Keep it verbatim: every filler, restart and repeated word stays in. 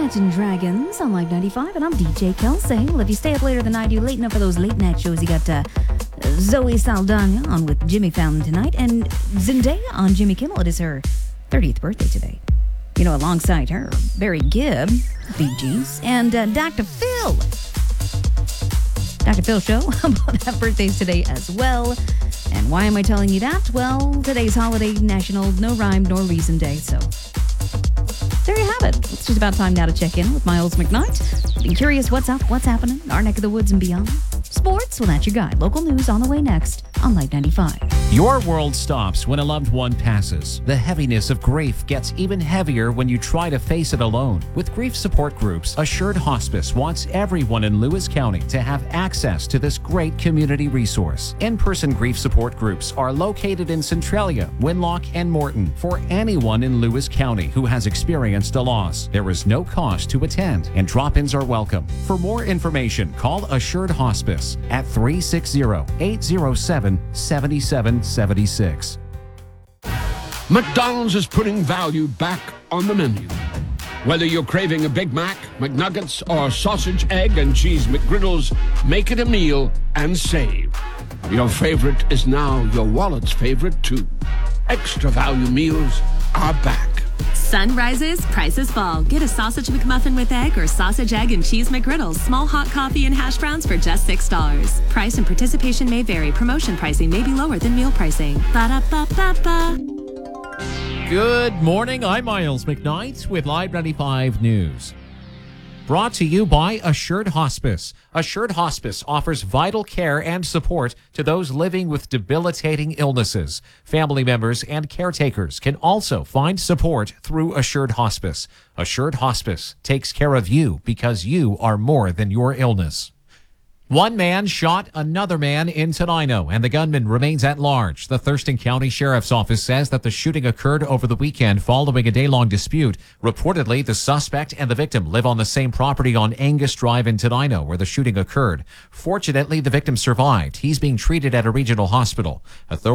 Imagine Dragons on Live ninety-five, and I'm D J Kelsey. Well, if you stay up later than I do, late enough for those late night shows, you got uh, Zoe Saldana on with Jimmy Fallon tonight, and Zendaya on Jimmy Kimmel. It is her thirtieth birthday today. You know, alongside her, Barry Gibb, Bee Gees, and uh, Doctor Phil. Doctor Phil Show, about have birthdays today as well. And why am I telling you that? Well, today's holiday, National No Rhyme Nor Reason Day, so there you have it. It's just about time now to check in with Miles McKnight. Being curious what's up, what's happening in our neck of the woods and beyond. Sports, well, that's your guide. Local news on the way next on Light ninety-five. Your world stops when a loved one passes. The heaviness of grief gets even heavier when you try to face it alone. With grief support groups, Assured Hospice wants everyone in Lewis County to have access to this great community resource. In-person grief support groups are located in Centralia, Winlock, and Morton for anyone in Lewis County who has experienced a loss. There is no cost to attend, and drop-ins are welcome. For more information, call Assured Hospice at three six zero, eight zero seven, seven seven seven six. McDonald's is putting value back on the menu. Whether you're craving a Big Mac, McNuggets, or sausage, egg, and cheese McGriddles, make it a meal and save. Your favorite is now your wallet's favorite, too. Extra value meals are back. Sun rises, prices fall. Get a sausage McMuffin with egg or sausage, egg, and cheese McGriddles. Small hot coffee and hash browns for just six dollars. Price and participation may vary. Promotion pricing may be lower than meal pricing. Ba-da-ba-ba-ba. Good morning. I'm Miles McKnight with Live ninety-five News. Brought to you by Assured Hospice. Assured Hospice offers vital care and support to those living with debilitating illnesses. Family members and caretakers can also find support through Assured Hospice. Assured Hospice takes care of you because you are more than your illness. One man shot another man in Tenino, and the gunman remains at large. The Thurston County Sheriff's Office says that the shooting occurred over the weekend following a day-long dispute. Reportedly, the suspect and the victim live on the same property on Angus Drive in Tenino, where the shooting occurred. Fortunately, the victim survived. He's being treated at a regional hospital. Authorities